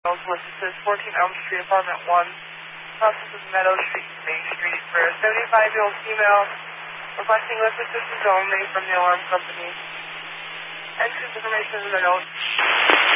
This is 14 Elm Street, Apartment 1, Process of Meadow Street, Main Street, for a 75-year-old female requesting lift assistance only from the alarm company. Entrance information in the notes.